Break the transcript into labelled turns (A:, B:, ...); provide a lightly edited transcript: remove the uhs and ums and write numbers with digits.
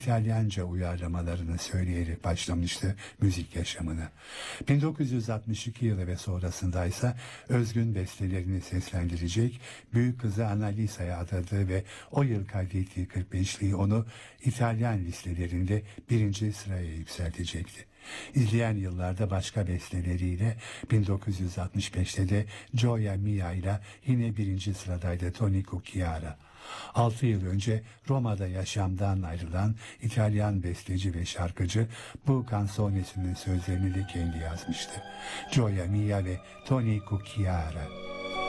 A: İtalyanca uyarlamalarını söyleyerek başlamıştı müzik yaşamına. 1962 yılı ve sonrasında ise özgün bestelerini seslendirecek, büyük kızı Annalisa'ya adadığı ve o yıl kaydettiği 45'liği onu İtalyan listelerinde birinci sıraya yükseltecekti. İzleyen yıllarda başka besteleriyle 1965'te de Gioia Mia ile yine birinci sıradaydı Tony Cucchiara. 6 yıl önce Roma'da yaşamdan ayrılan İtalyan besteci ve şarkıcı bu kansonesinin sözlerini de kendi yazmıştı. Gioia Mia ve Tony Cucchiara.